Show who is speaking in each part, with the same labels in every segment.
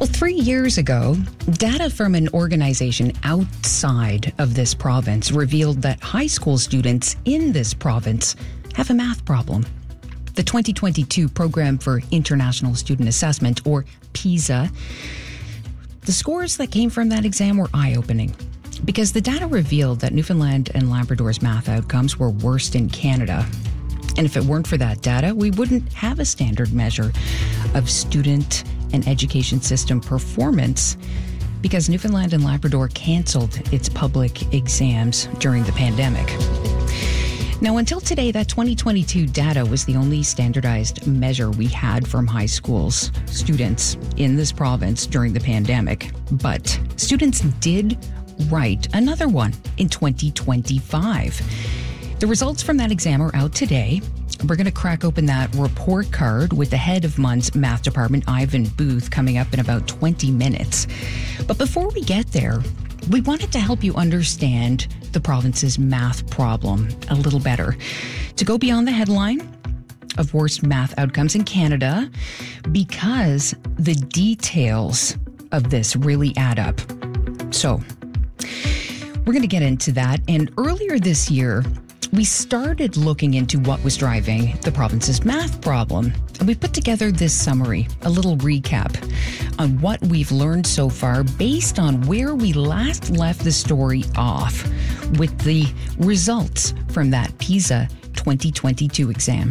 Speaker 1: Well, 3 years ago, data from an organization outside of this province revealed that high school students in this province have a math problem. The 2022 Program for International Student Assessment, or PISA, the scores that came from that exam were eye-opening because the data revealed that Newfoundland and Labrador's math outcomes were worst in Canada. And if it weren't for that data, we wouldn't have a standard measure of student and education system performance because Newfoundland and Labrador canceled its public exams during the pandemic. Now, until today, that 2022 data was the only standardized measure we had from high schools students in this province during the pandemic. But students did write another one in 2025. The results from that exam are out today. We're going to crack open that report card with the head of MUN's math department, Ivan Booth, coming up in about 20 minutes. But before we get there, we wanted to help you understand the province's math problem a little better. To go beyond the headline of worst math outcomes in Canada, because the details of this really add up. So, we're going to get into that. And earlier this year, we started looking into what was driving the province's math problem. And we put together this summary, a little recap on what we've learned so far based on where we last left the story off with the results from that PISA 2022 exam.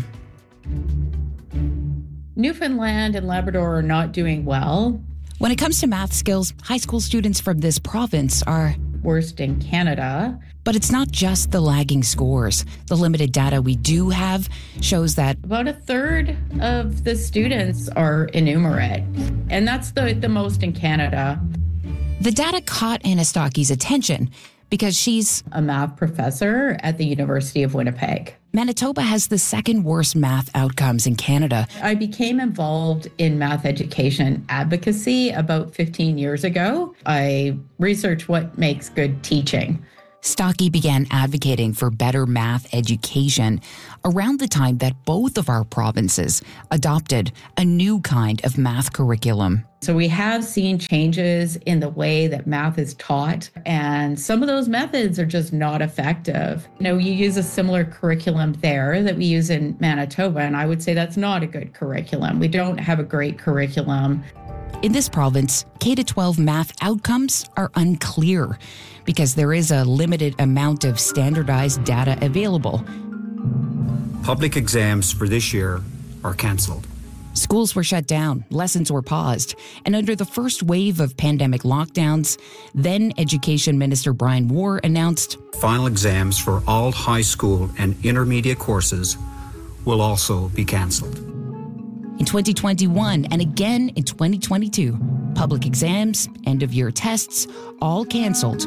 Speaker 2: Newfoundland and Labrador are not doing well.
Speaker 1: When it comes to math skills, high school students from this province are
Speaker 2: worst in Canada.
Speaker 1: But it's not just the lagging scores. The limited data we do have shows that
Speaker 2: about a third of the students are enumerate, and that's the most in Canada.
Speaker 1: The data caught Anna Stocky's attention because she's
Speaker 2: a math professor at the University of Winnipeg.
Speaker 1: Manitoba has the second worst math outcomes in Canada.
Speaker 2: I became involved in math education advocacy about 15 years ago. I researched what makes good teaching.
Speaker 1: Stocky began advocating for better math education around the time that both of our provinces adopted a new kind of math curriculum.
Speaker 2: So we have seen changes in the way that math is taught, and some of those methods are just not effective. You use a similar curriculum there that we use in Manitoba, and I would say that's not a good curriculum. We don't have a great curriculum.
Speaker 1: In this province, K-12 math outcomes are unclear because there is a limited amount of standardized data available.
Speaker 3: Public exams for this year are cancelled.
Speaker 1: Schools were shut down, lessons were paused, and under the first wave of pandemic lockdowns, then Education Minister Brian Ward announced
Speaker 3: final exams for all high school and intermediate courses will also be cancelled.
Speaker 1: In 2021 and again in 2022, public exams, end-of-year tests, all cancelled.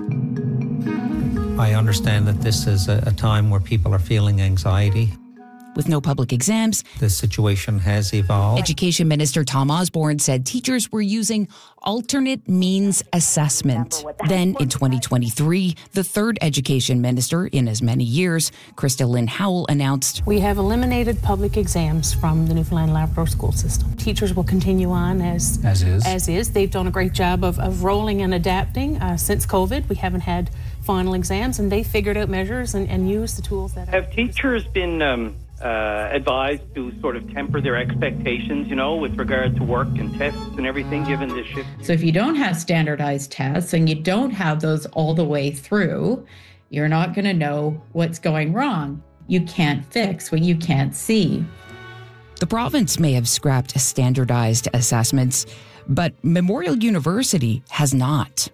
Speaker 4: I understand that this is a time where people are feeling anxiety.
Speaker 1: With no public exams,
Speaker 4: the situation has evolved.
Speaker 1: Education Minister Tom Osborne said teachers were using alternate means assessment. Then in 2023, the third Education Minister in as many years, Krista Lynn Howell, announced,
Speaker 5: "We have eliminated public exams from the Newfoundland Labrador school system. Teachers will continue on as is. They've done a great job of rolling and adapting. Since COVID, we haven't had final exams, and they figured out measures and used the tools that
Speaker 6: have teachers been advised to sort of temper their expectations, with regard to work and tests and everything, given this shift?
Speaker 2: So if you don't have standardized tests and you don't have those all the way through, you're not going to know what's going wrong. You can't fix what you can't see.
Speaker 1: The province may have scrapped standardized assessments, but Memorial University has not.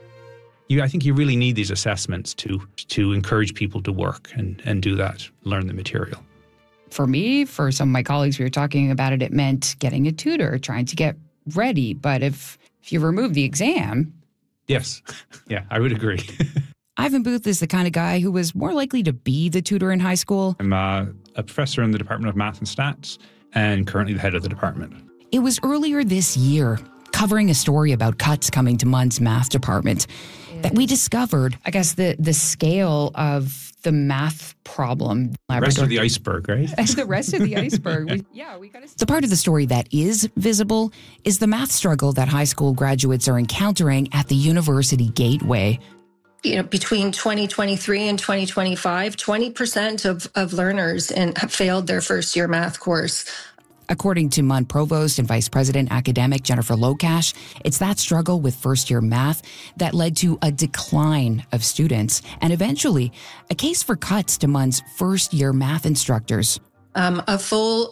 Speaker 7: I think you really need these assessments to encourage people to work and do that, learn the material.
Speaker 1: For me, for some of my colleagues, we were talking about it, it meant getting a tutor, trying to get ready. But if you remove the exam...
Speaker 7: Yes. Yeah, I would agree.
Speaker 1: Ivan Booth is the kind of guy who was more likely to be the tutor in high school.
Speaker 7: I'm a professor in the Department of Math and Stats and currently the head of the department.
Speaker 1: It was earlier this year, covering a story about cuts coming to MUN's math department, that we discovered, I guess, the scale of the math problem.
Speaker 7: The rest of the iceberg, right?
Speaker 1: The rest of the iceberg. The part of the story that is visible is the math struggle that high school graduates are encountering at the university gateway.
Speaker 8: Between 2023 and 2025, 20% of learners have failed their first year math course.
Speaker 1: According to MUN Provost and Vice President Academic Jennifer Lokash, it's that struggle with first-year math that led to a decline of students and eventually a case for cuts to MUN's first-year math instructors.
Speaker 8: A full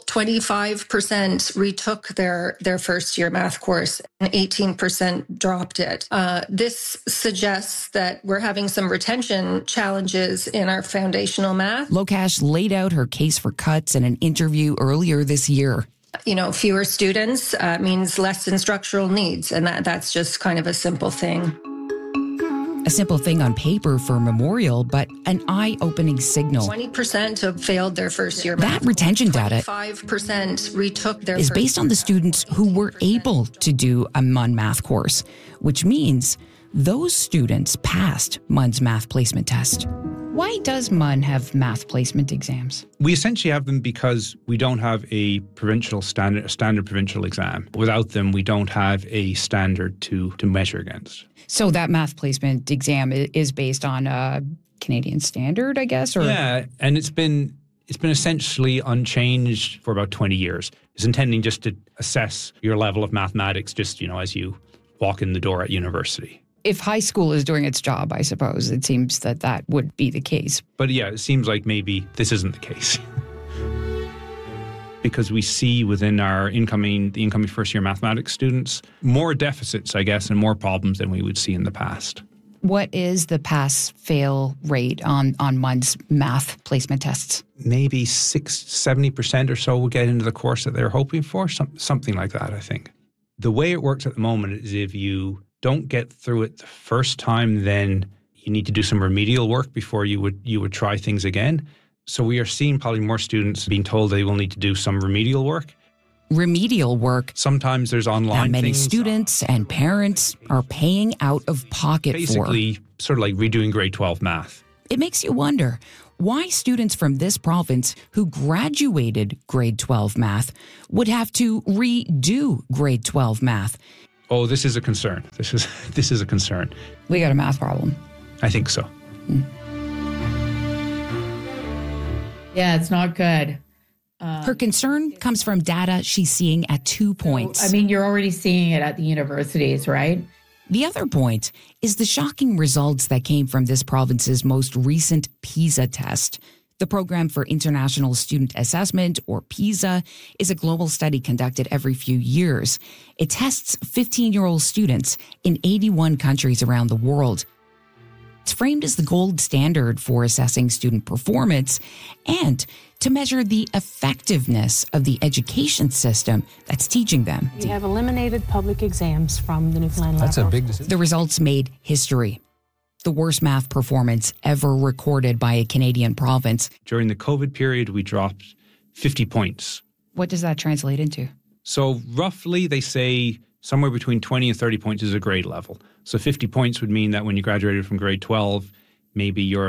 Speaker 8: 25% retook their first year math course and 18% dropped it. This suggests that we're having some retention challenges in our foundational math.
Speaker 1: Lokash laid out her case for cuts in an interview earlier this year.
Speaker 8: Fewer students means less instructional needs, and that's just kind of a simple thing.
Speaker 1: A simple thing on paper for Memorial, but an eye-opening signal.
Speaker 8: 20% have failed their first year
Speaker 1: math. That retention data
Speaker 8: 5% retook their
Speaker 1: is based on the students who were able to do a MUN math course, which means those students passed MUN's math placement test. Why does MUN have math placement exams?
Speaker 7: We essentially have them because we don't have a standard provincial exam. Without them, we don't have a standard to measure against.
Speaker 1: So that math placement exam is based on a Canadian standard, I guess? Or?
Speaker 7: Yeah, and it's been essentially unchanged for about 20 years. It's intending just to assess your level of mathematics just, as you walk in the door at university.
Speaker 1: If high school is doing its job, I suppose, it seems that would be the case.
Speaker 7: But yeah, it seems like maybe this isn't the case. Because we see within the incoming first-year mathematics students more deficits, I guess, and more problems than we would see in the past.
Speaker 1: What is the pass-fail rate on MUN's math placement tests?
Speaker 7: Maybe 70% or so will get into the course that they're hoping for, something like that, I think. The way it works at the moment is if you don't get through it the first time, then you need to do some remedial work before you would try things again. So we are seeing probably more students being told they will need to do some remedial work.
Speaker 1: Remedial work.
Speaker 7: Sometimes there's online
Speaker 1: that many
Speaker 7: things.
Speaker 1: Students and parents are paying out of pocket
Speaker 7: Basically, sort of like redoing grade 12 math.
Speaker 1: It makes you wonder why students from this province who graduated grade 12 math would have to redo grade 12 math.
Speaker 7: Oh, this is a concern. This is a concern.
Speaker 1: We got a math problem.
Speaker 7: I think so.
Speaker 2: Yeah, it's not good.
Speaker 1: Her concern comes from data she's seeing at 2 points.
Speaker 2: So, you're already seeing it at the universities, right?
Speaker 1: The other point is the shocking results that came from this province's most recent PISA test. The Program for International Student Assessment, or PISA, is a global study conducted every few years. It tests 15-year-old students in 81 countries around the world. It's framed as the gold standard for assessing student performance and to measure the effectiveness of the education system that's teaching them.
Speaker 5: We have eliminated public exams from the Newfoundland Labrador.
Speaker 9: That's a big decision.
Speaker 1: The results made history. The worst math performance ever recorded by a Canadian province.
Speaker 7: During the COVID period, we dropped 50 points.
Speaker 1: What does that translate into?
Speaker 7: So roughly, they say somewhere between 20 and 30 points is a grade level. So 50 points would mean that when you graduated from grade 12, maybe your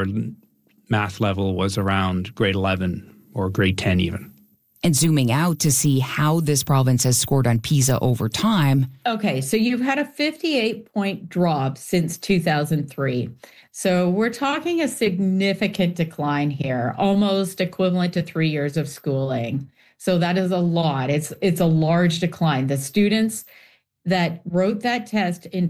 Speaker 7: math level was around grade 11 or grade 10 even.
Speaker 1: And zooming out to see how this province has scored on PISA over time.
Speaker 2: Okay, so you've had a 58-point drop since 2003. So we're talking a significant decline here, almost equivalent to 3 years of schooling. So that is a lot. It's a large decline. The students that wrote that test in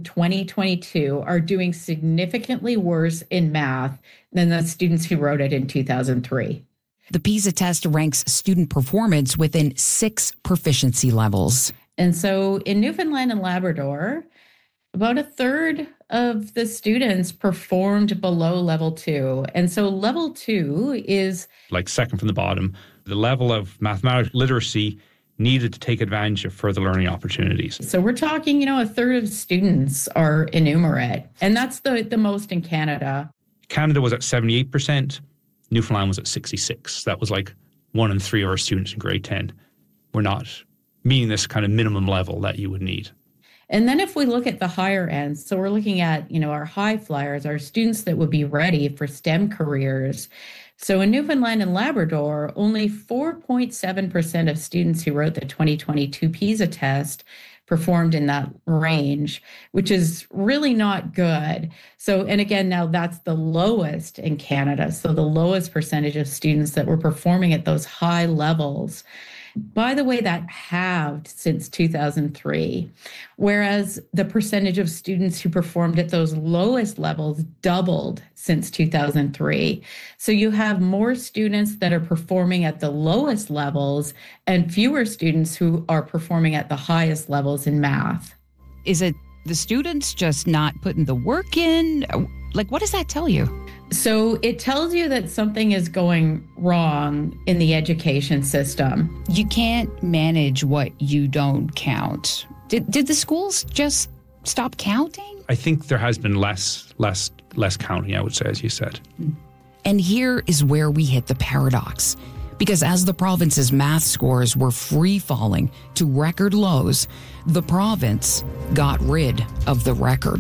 Speaker 2: 2022 are doing significantly worse in math than the students who wrote it in 2003.
Speaker 1: The PISA test ranks student performance within 6 proficiency levels.
Speaker 2: And so in Newfoundland and Labrador, about a third of the students performed below level 2. And so level 2 is
Speaker 7: like second from the bottom. The level of mathematical literacy needed to take advantage of further learning opportunities.
Speaker 2: So we're talking, a third of students are enumerate. And that's the most in Canada.
Speaker 7: Canada was at 78%. Newfoundland was at 66. That was like 1 in 3 of our students in grade 10 were not meeting this kind of minimum level that you would need.
Speaker 2: And then if we look at the higher end, so we're looking at, our high flyers, our students that would be ready for STEM careers. So in Newfoundland and Labrador, only 4.7% of students who wrote the 2022 PISA test performed in that range, which is really not good. So, and again, now that's the lowest in Canada. So the lowest percentage of students that were performing at those high levels. By the way, that halved since 2003, whereas the percentage of students who performed at those lowest levels doubled since 2003. So you have more students that are performing at the lowest levels and fewer students who are performing at the highest levels in math.
Speaker 1: Is it the students just not putting the work in? Like, what does that tell you?
Speaker 2: So it tells you that something is going wrong in the education system.
Speaker 1: You can't manage what you don't count. Did the schools just stop counting?
Speaker 7: I think there has been less counting, I would say, as you said.
Speaker 1: And here is where we hit the paradox. Because as the province's math scores were free falling to record lows, the province got rid of the record.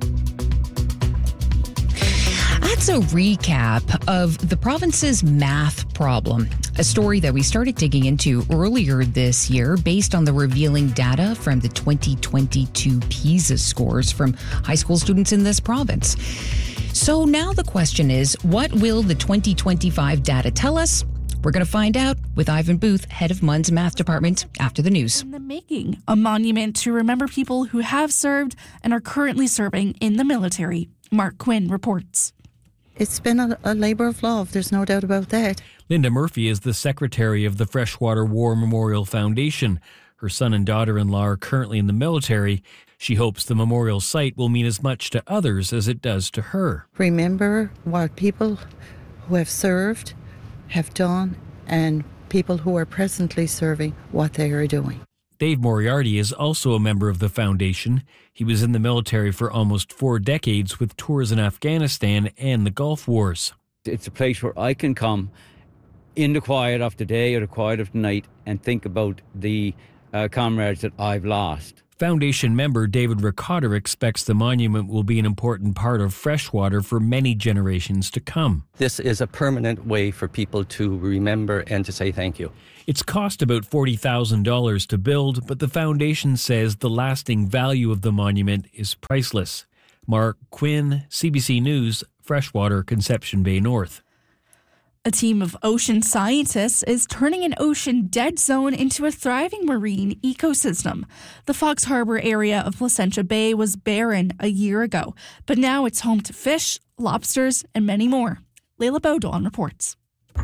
Speaker 1: That's a recap of the province's math problem, a story that we started digging into earlier this year based on the revealing data from the 2022 PISA scores from high school students in this province. So now the question is, what will the 2025 data tell us? We're going to find out with Ivan Booth, head of MUN's math department, after the news.
Speaker 9: In the making, a monument to remember people who have served and are currently serving in the military. Mark Quinn reports.
Speaker 10: It's been a labour of love, there's no doubt about that.
Speaker 11: Linda Murphy is the secretary of the Freshwater War Memorial Foundation. Her son and daughter-in-law are currently in the military. She hopes the memorial site will mean as much to others as it does to her.
Speaker 10: Remember what people who have served have done and people who are presently serving what they are doing.
Speaker 11: Dave Moriarty is also a member of the foundation. He was in the military for almost 4 decades with tours in Afghanistan and the Gulf Wars.
Speaker 12: It's a place where I can come in the quiet of the day or the quiet of the night and think about the comrades that I've lost.
Speaker 11: Foundation member David Ricotta expects the monument will be an important part of Freshwater for many generations to come.
Speaker 13: This is a permanent way for people to remember and to say thank you.
Speaker 11: It's cost about $40,000 to build, but the foundation says the lasting value of the monument is priceless. Mark Quinn, CBC News, Freshwater, Conception Bay North.
Speaker 9: A team of ocean scientists is turning an ocean dead zone into a thriving marine ecosystem. The Fox Harbour area of Placentia Bay was barren a year ago, but now it's home to fish, lobsters, and many more. Layla Baudouin reports.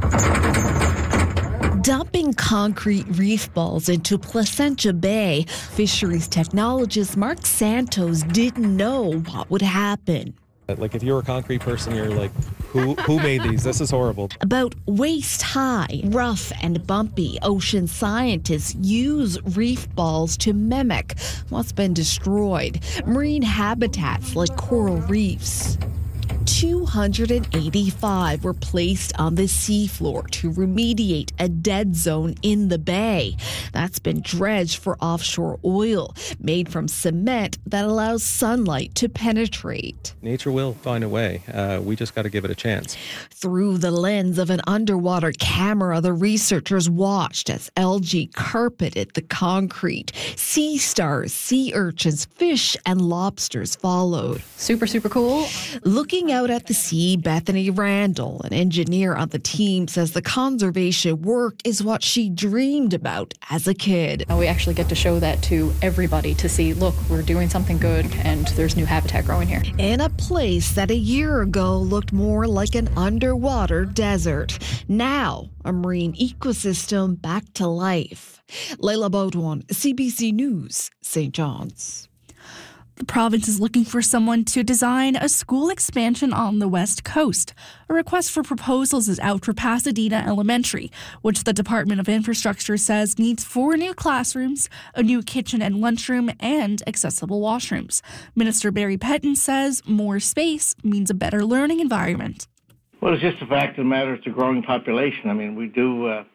Speaker 14: Dumping concrete reef balls into Placentia Bay, fisheries technologist Mark Santos didn't know what would happen.
Speaker 15: Like, if you're a concrete person, you're like, who made these? This is horrible.
Speaker 14: About waist high, rough and bumpy, ocean scientists use reef balls to mimic what's been destroyed, marine habitats like coral reefs. 285 were placed on the seafloor to remediate a dead zone in the bay. That's been dredged for offshore oil, made from cement that allows sunlight to penetrate.
Speaker 15: Nature will find a way. We just got to give it a chance.
Speaker 14: Through the lens of an underwater camera, the researchers watched as algae carpeted the concrete. Sea stars, sea urchins, fish, and lobsters followed.
Speaker 16: Super cool.
Speaker 14: Looking out at the sea, Bethany Randall, an engineer on the team, says the conservation work is what she dreamed about as a kid.
Speaker 16: We actually get to show that to everybody to see, look, we're doing something good and there's new habitat growing here.
Speaker 14: In a place that a year ago looked more like an underwater desert. Now, a marine ecosystem back to life. Layla Baudouin, CBC News, St. John's.
Speaker 9: The province is looking for someone to design a school expansion on the West Coast. A request for proposals is out for Pasadena Elementary, which the Department of Infrastructure says needs 4 new classrooms, a new kitchen and lunchroom, and accessible washrooms. Minister Barry Petton says more space means a better learning environment.
Speaker 17: Well, it's just the fact of the matter, it's a growing population. I mean, we do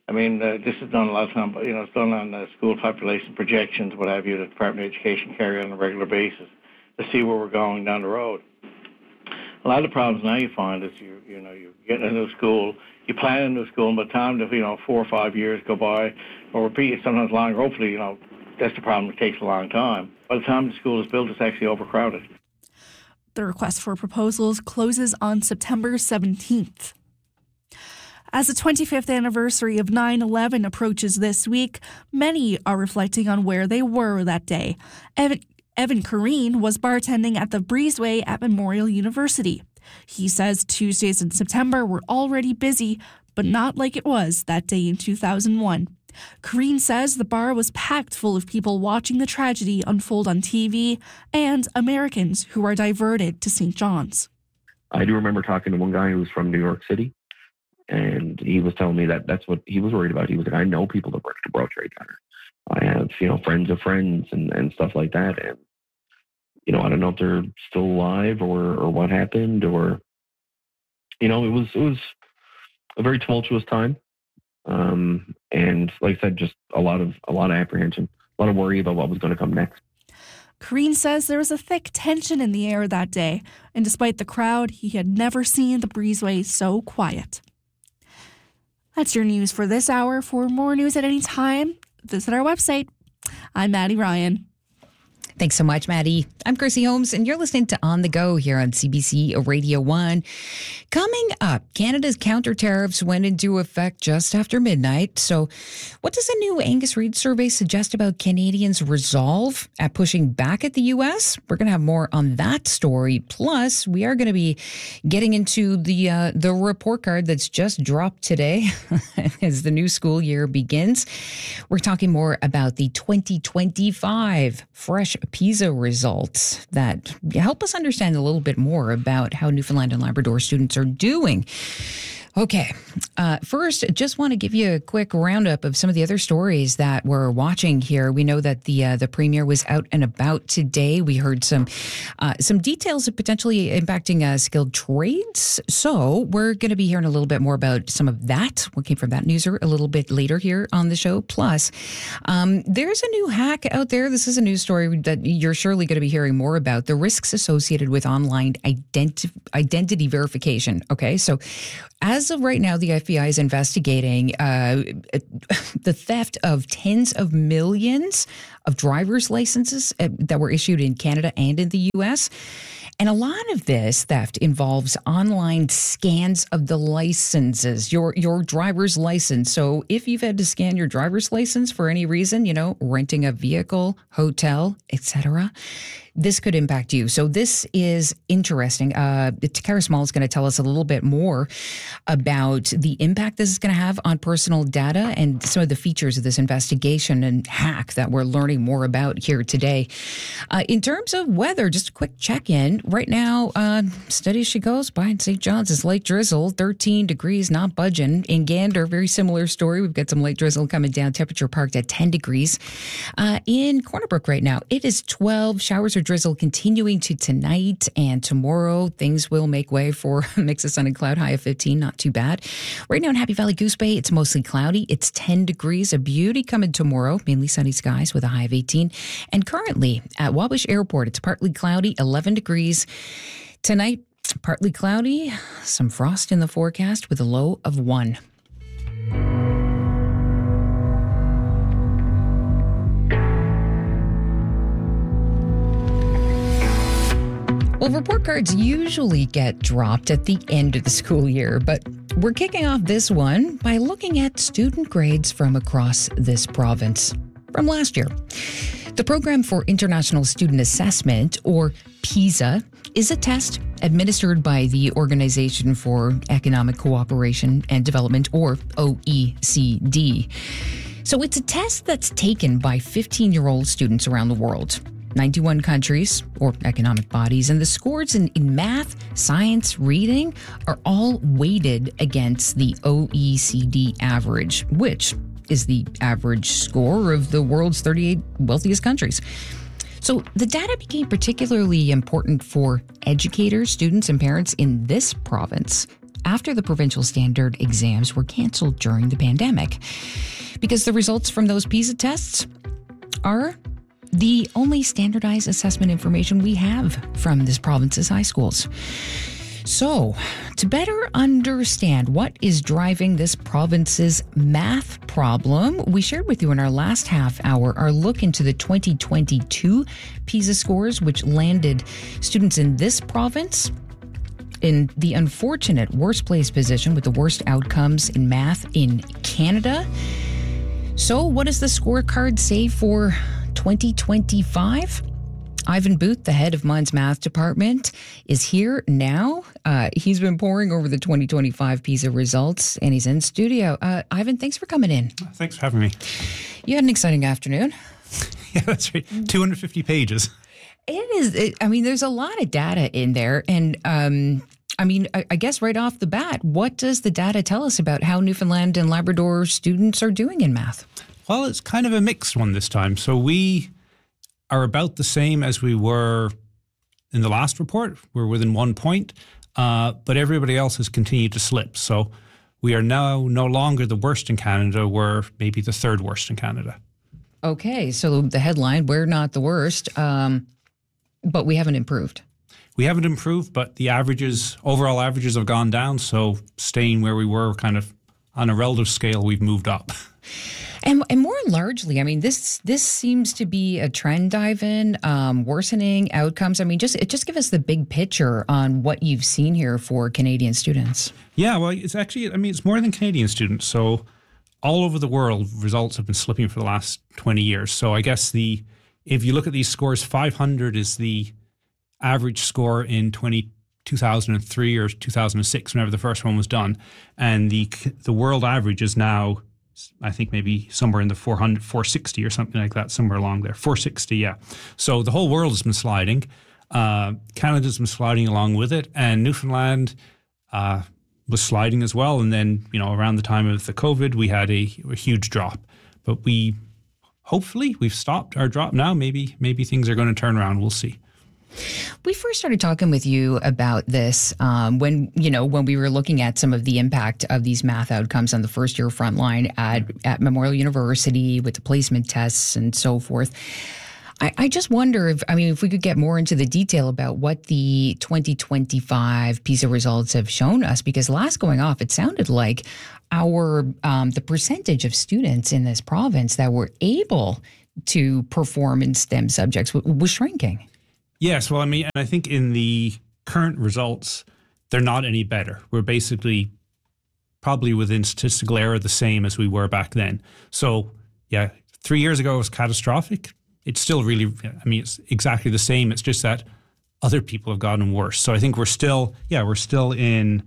Speaker 17: I mean, this is done a lot of time, but, it's done on school population projections, what have you, the Department of Education carry on a regular basis to see where we're going down the road. A lot of the problems now you find is you get into a school, you plan a new school, and by the time 4 or 5 years go by, or repeat, sometimes longer, hopefully, that's the problem. It takes a long time. By the time the school is built, it's actually overcrowded.
Speaker 9: The request for proposals closes on September 17th. As the 25th anniversary of 9/11 approaches this week, many are reflecting on where they were that day. Evan Kareen was bartending at the Breezeway at Memorial University. He says Tuesdays in September were already busy, but not like it was that day in 2001. Kareen says the bar was packed full of people watching the tragedy unfold on TV and Americans who are diverted to St. John's.
Speaker 18: I do remember talking to one guy who was from New York City, and he was telling me that that's what he was worried about. He was like, I know people that work at the World Trade Center. I have, friends of friends and stuff like that. And, I don't know if they're still alive or what happened or, it was a very tumultuous time. And like I said, just a lot of apprehension, a lot of worry about what was going to come next.
Speaker 9: Kareen says there was a thick tension in the air that day, and despite the crowd, he had never seen the Breezeway so quiet. That's your news for this hour. For more news at any time, visit our website. I'm Maddie Ryan.
Speaker 1: Thanks so much, Maddie. I'm Chrissy Holmes, and you're listening to On the Go here on CBC Radio 1. Coming up, Canada's counter tariffs went into effect just after midnight. So what does a new Angus Reid survey suggest about Canadians' resolve at pushing back at the U.S.? We're going to have more on that story. Plus, we are going to be getting into the report card that's just dropped today as the new school year begins. We're talking more about the 2025 Fresh PISA results that help us understand a little bit more about how Newfoundland and Labrador students are doing. Okay, first, just want to give you a quick roundup of some of the other stories that we're watching here. We know that the Premier was out and about today. We heard some details of potentially impacting skilled trades. So we're going to be hearing a little bit more about some of that. What came from that newser a little bit later here on the show. Plus, there's a new hack out there. This is a news story that you're surely going to be hearing more about. The risks associated with online identity verification. Okay, so as of right now, the FBI is investigating the theft of tens of millions of driver's licenses that were issued in Canada and in the U.S. And a lot of this theft involves online scans of the licenses, your driver's license. So if you've had to scan your driver's license for any reason, renting a vehicle, hotel, etc., this could impact you. So this is interesting. Takara Small is going to tell us a little bit more about the impact this is going to have on personal data and some of the features of this investigation and hack that we're learning more about here today. In terms of weather, just a quick check-in. Right now, steady as she goes by in St. John's. It's light drizzle, 13 degrees, not budging. In Gander, very similar story. We've got some light drizzle coming down. Temperature parked at 10 degrees. In Corner Brook right now, it is 12. Showers are drizzle continuing to tonight and tomorrow. Things will make way for a mix of sun and cloud, high of 15, not too bad. Right now in Happy Valley Goose Bay, it's mostly cloudy. It's 10 degrees, a beauty coming tomorrow, mainly sunny skies with a high of 18. And currently at Wabash Airport, it's partly cloudy, 11 degrees. Tonight, partly cloudy, some frost in the forecast with a low of 1. Well, report cards usually get dropped at the end of the school year, but we're kicking off this one by looking at student grades from across this province from last year. The Program for International Student Assessment, or PISA, is a test administered by the Organization for Economic Cooperation and Development, or OECD. So it's a test that's taken by 15-year-old students around the world. 91 countries or economic bodies, and the scores in math, science, reading are all weighted against the OECD average, which is the average score of the world's 38 wealthiest countries. So the data became particularly important for educators, students, and parents in this province after the provincial standard exams were canceled during the pandemic, because the results from those PISA tests are the only standardized assessment information we have from this province's high schools. So, to better understand what is driving this province's math problem, we shared with you in our last half hour our look into the 2022 PISA scores, which landed students in this province in the unfortunate worst place position with the worst outcomes in math in Canada. So, what does the scorecard say for 2025? Ivan Booth, the head of MUN's math department, is here now. He's been poring over the 2025 PISA results, and he's in studio. Ivan, thanks for coming in.
Speaker 7: Thanks for having me.
Speaker 1: You had an exciting afternoon.
Speaker 7: Yeah, that's right. 250 pages.
Speaker 1: It is. There's a lot of data in there. And I guess right off the bat, what does the data tell us about how Newfoundland and Labrador students are doing in math?
Speaker 7: Well, it's kind of a mixed one this time. So we are about the same as we were in the last report. We're within 1 point, but everybody else has continued to slip. So we are now no longer the worst in Canada. We're maybe the third worst in Canada.
Speaker 1: Okay, so the headline, we're not the worst, but we haven't improved.
Speaker 7: We haven't improved, but the overall averages have gone down. So staying where we were kind of on a relative scale, we've moved up.
Speaker 1: And more largely, this seems to be a trend, Ivan, worsening outcomes. Just give us the big picture on what you've seen here for Canadian students.
Speaker 7: Yeah, well, it's actually, it's more than Canadian students. So all over the world, results have been slipping for the last 20 years. So I guess if you look at these scores, 500 is the average score in 2003 or 2006, whenever the first one was done. And the world average is now, I think, maybe somewhere in the 460 or something like that, somewhere along there. 460, yeah. So the whole world has been sliding. Canada's been sliding along with it, and Newfoundland was sliding as well. And then, around the time of the COVID, we had a huge drop. But hopefully, we've stopped our drop now. Maybe things are going to turn around. We'll see.
Speaker 1: We first started talking with you about this when we were looking at some of the impact of these math outcomes on the first year frontline at Memorial University with the placement tests and so forth. I just wonder if we could get more into the detail about what the 2025 PISA results have shown us, because last going off, it sounded like the percentage of students in this province that were able to perform in STEM subjects was shrinking.
Speaker 7: Yes, well, and I think in the current results, they're not any better. We're basically probably within statistical error the same as we were back then. So, yeah, 3 years ago it was catastrophic. It's still really, it's exactly the same. It's just that other people have gotten worse. So I think we're still in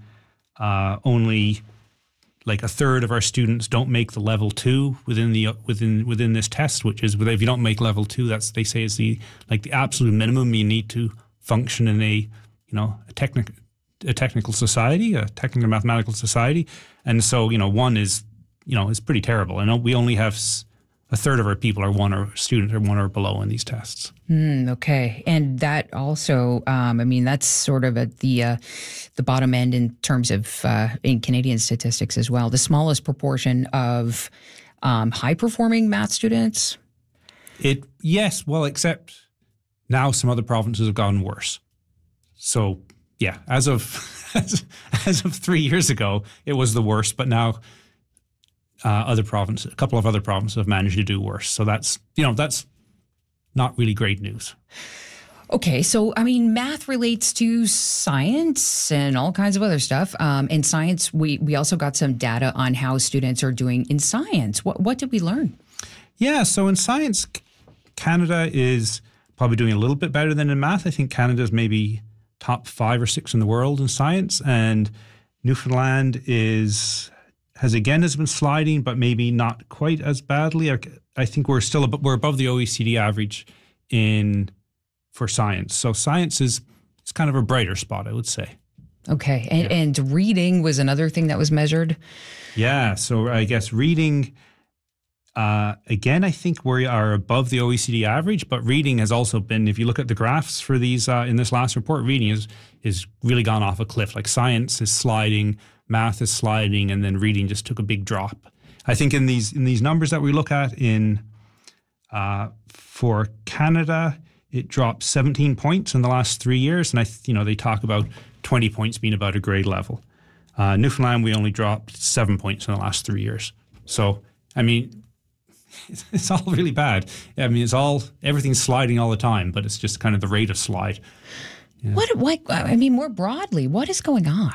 Speaker 7: only like a third of our students don't make the level 2 within this test, which is, if you don't make level 2, they say is the absolute minimum you need to function in a technical society, a technical mathematical society. And so, 1 is pretty terrible. And we only have a third of our people are 1 or below in these tests.
Speaker 1: Okay. And that also, that's sort of at the bottom end in terms of in Canadian statistics as well. The smallest proportion of high-performing math students?
Speaker 7: Yes, well, except now some other provinces have gotten worse. So, yeah, as of 3 years ago, it was the worst, but now a couple of other provinces have managed to do worse. So that's not really great news.
Speaker 1: Okay, so math relates to science and all kinds of other stuff. In science, we also got some data on how students are doing in science. What did we learn?
Speaker 7: Yeah, so in science, Canada is probably doing a little bit better than in math. I think Canada's maybe top 5 or 6 in the world in science, and Newfoundland has been sliding, but maybe not quite as badly. I think we're above the OECD average for science. So science is kind of a brighter spot, I would say.
Speaker 1: Okay, and reading was another thing that was measured.
Speaker 7: Yeah, so I guess reading Again, I think we are above the OECD average, but reading has also been, if you look at the graphs for these in this last report, reading is really gone off a cliff. Like science is sliding, math is sliding, and then reading just took a big drop. I think in these numbers that we look at for Canada, it dropped 17 points in the last 3 years, and they talk about 20 points being about a grade level. Newfoundland, we only dropped 7 points in the last 3 years. So, I mean, it's all really bad. I mean, everything's sliding all the time, but it's just kind of the rate of slide. Yeah.
Speaker 1: More broadly, what is going on?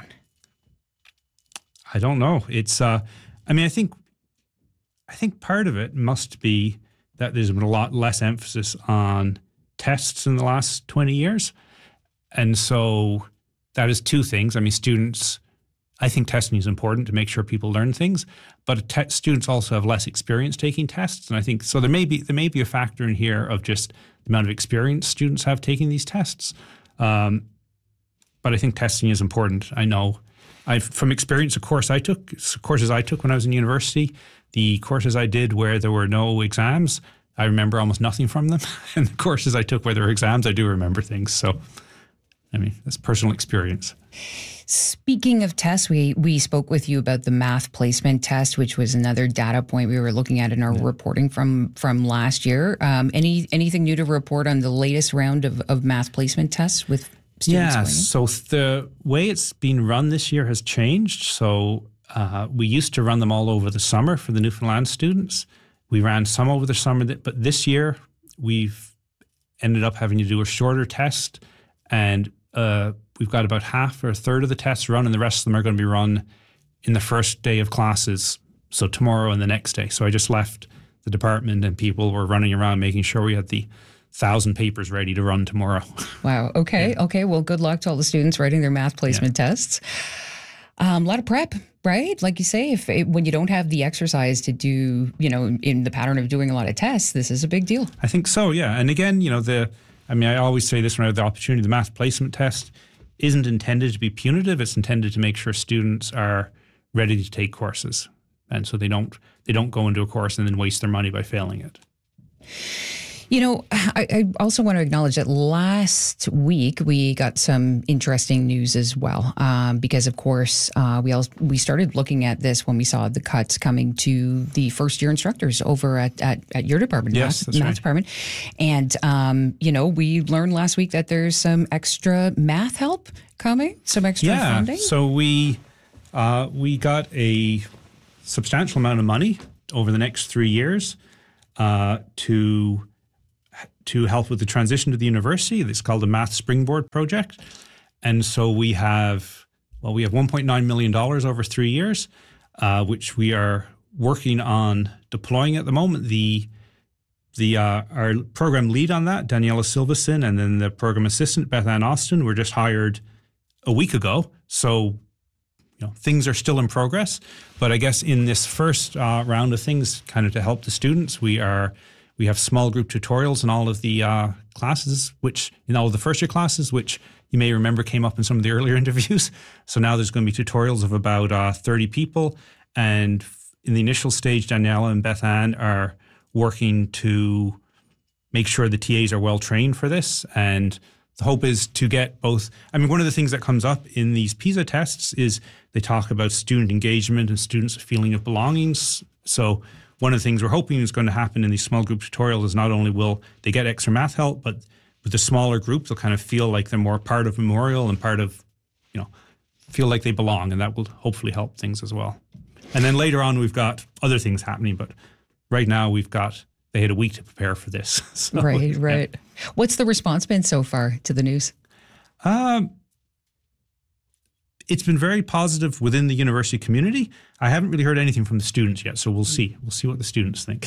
Speaker 7: I don't know. It's, I think part of it must be that there's been a lot less emphasis on tests in the last 20 years. And so that is two things. I mean, students, I think testing is important to make sure people learn things, but students also have less experience taking tests. And I think, so there may be a factor in here of just the amount of experience students have taking these tests. But I think testing is important. I know from experience, courses I took when I was in university, the courses I did where there were no exams, I remember almost nothing from them. And the courses I took where there were exams, I do remember things. So, I mean, that's personal experience.
Speaker 1: Speaking of tests, we spoke with you about the math placement test, which was another data point we were looking at in our reporting from last year. Anything new to report on the latest round of math placement tests with students?
Speaker 7: Yeah, so the way it's been run this year has changed. So we used to run them all over the summer for the Newfoundland students. We ran some over the summer, but this year we've ended up having to do a shorter test, and we've got about half or a third of the tests run, and the rest of them are going to be run in the first day of classes, so tomorrow and the next day. So I just left the department, and people were running around making sure we had the 1,000 papers ready to run tomorrow.
Speaker 1: Wow. Okay. Yeah. Okay. Well, good luck to all the students writing their math placement tests. A lot of prep, right? Like you say, when you don't have the exercise to do, in the pattern of doing a lot of tests, this is a big deal.
Speaker 7: I think so, yeah. And again, I always say this when I have the opportunity, the math placement test isn't intended to be punitive. It's intended to make sure students are ready to take courses. And so they don't go into a course and then waste their money by failing it.
Speaker 1: I also want to acknowledge that last week we got some interesting news as well, because of course we started looking at this when we saw the cuts coming to the first year instructors over at your department,
Speaker 7: yes,
Speaker 1: math department, and we learned last week that there's some extra math help coming, some extra funding.
Speaker 7: So we got a substantial amount of money over the next 3 years to help with the transition to the university. It's called the Math Springboard Project. And so we have $1.9 million over 3 years, which we are working on deploying at the moment. Our program lead on that, Daniela Silvason, and then the program assistant, Beth Ann Austin, were just hired a week ago. So, things are still in progress. But I guess in this first round of things, kind of to help the students, we have small group tutorials in all of the classes, in all of the first year classes, which you may remember came up in some of the earlier interviews. So now there's going to be tutorials of about 30 people. And in the initial stage, Daniela and Beth Ann are working to make sure the TAs are well trained for this. And the hope is to get both. One of the things that comes up in these PISA tests is they talk about student engagement and students' feeling of belongings. So one of the things we're hoping is going to happen in these small group tutorials is not only will they get extra math help, but with the smaller group, they'll kind of feel like they're more part of Memorial and part of, feel like they belong, and that will hopefully help things as well. And then later on, we've got other things happening, but right now they had a week to prepare for this. So,
Speaker 1: right. Yeah. What's the response been so far to the news?
Speaker 7: It's been very positive within the university community. I haven't really heard anything from the students yet, so we'll see. We'll see what the students think.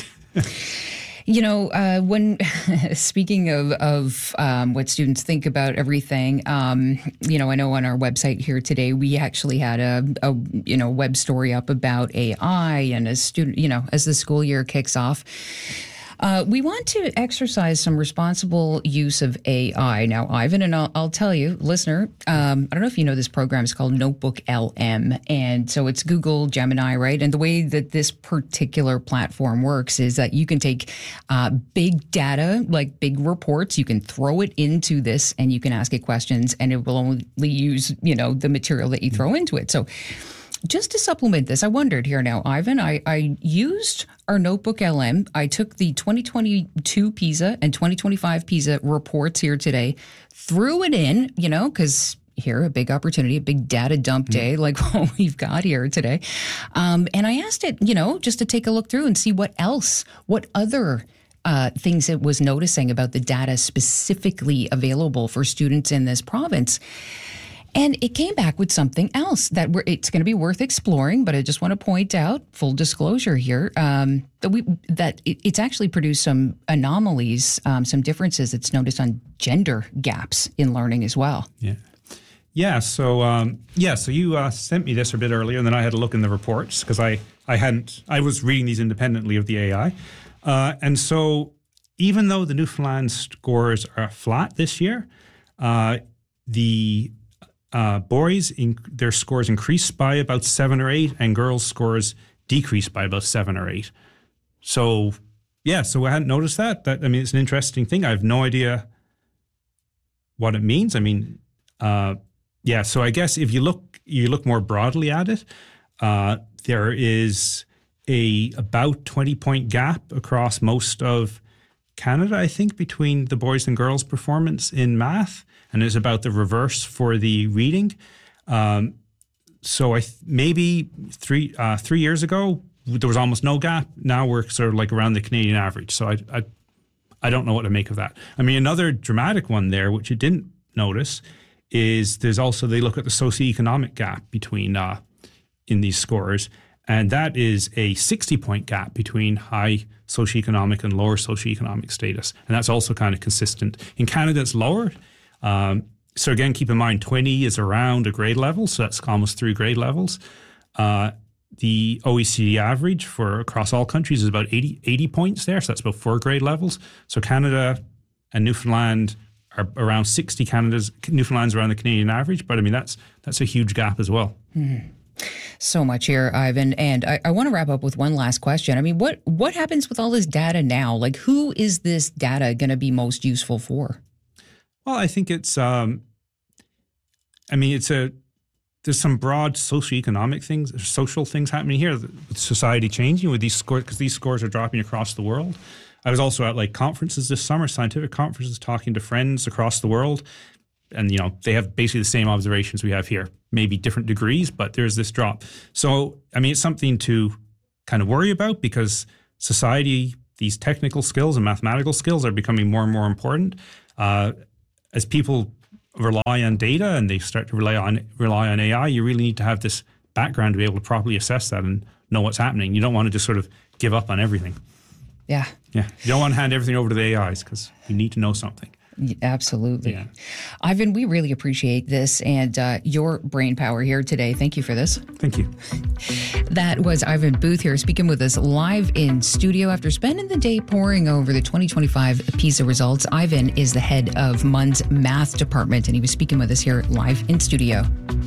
Speaker 1: When speaking of what students think about everything, I know on our website here today we actually had a web story up about AI, and as the school year kicks off. We want to exercise some responsible use of AI. Now, Ivan, and I'll tell you, listener, I don't know if you know this program is called Notebook LM. And so it's Google Gemini, right? And the way that this particular platform works is that you can take big data, like big reports, you can throw it into this and you can ask it questions and it will only use, the material that you throw into it. So just to supplement this, I wondered here now, Ivan, I used our Notebook LM. I took the 2022 PISA and 2025 PISA reports here today, threw it in, because here, a big opportunity, a big data dump day like what we've got here today. And I asked it, just to take a look through and see what other things it was noticing about the data specifically available for students in this province. And it came back with something else that it's going to be worth exploring, but I just want to point out, full disclosure here, that it's actually produced some anomalies, some differences it's noticed on gender gaps in learning as well.
Speaker 7: Yeah. So you sent me this a bit earlier, and then I had a look in the reports because I was reading these independently of the AI, and so even though the Newfoundland scores are flat this year, the boys, their scores increased by about 7 or 8, and girls' scores decreased by about 7 or 8. So, so I hadn't noticed that. It's an interesting thing. I have no idea what it means. So I guess if you look more broadly at it, there is about 20-point gap across most of Canada, I think, between the boys and girls' performance in math. And it's about the reverse for the reading. So maybe three years ago, there was almost no gap. Now we're sort of like around the Canadian average. So I don't know what to make of that. Another dramatic one there, which you didn't notice, is there's also, they look at the socioeconomic gap between in these scores. And that is a 60-point gap between high socioeconomic and lower socioeconomic status. And that's also kind of consistent. In Canada, it's lower. So again, keep in mind, 20 is around a grade level, so that's almost 3 grade levels. The OECD average for across all countries is about 80 points there, so that's about 4 grade levels. So Canada and Newfoundland are around 60. Newfoundland's around the Canadian average, but that's a huge gap as well.
Speaker 1: So much here, Ivan. And I want to wrap up with one last question. What happens with all this data now? Like, who is this data going to be most useful for?
Speaker 7: Well, I think it's, there's some broad socioeconomic things, social things happening here with society changing with these scores, because these scores are dropping across the world. I was also at conferences this summer, scientific conferences, talking to friends across the world. And, they have basically the same observations we have here, maybe different degrees, but there's this drop. So, it's something to kind of worry about because society, these technical skills and mathematical skills are becoming more and more important. As people rely on data and they start to rely on AI, you really need to have this background to be able to properly assess that and know what's happening. You don't want to just sort of give up on everything.
Speaker 1: Yeah.
Speaker 7: You don't want to hand everything over to the AIs because you need to know something.
Speaker 1: Absolutely.
Speaker 7: Yeah.
Speaker 1: Ivan, we really appreciate this and your brain power here today. Thank you for this.
Speaker 7: Thank you.
Speaker 1: That was Ivan Booth here speaking with us live in studio after spending the day poring over the 2025 PISA results. Ivan is the head of MUN's math department, and he was speaking with us here live in studio.